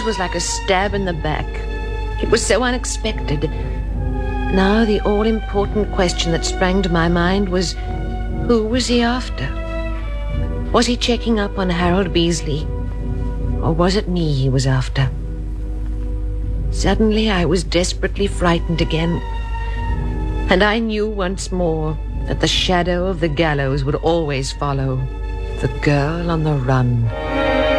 was like a stab in the back. It was so unexpected. Now the all-important question that sprang to my mind was, who was he after? Was he checking up on Harold Beasley? Or was it me he was after? Suddenly I was desperately frightened again, and I knew once more that the shadow of the gallows would always follow the girl on the run.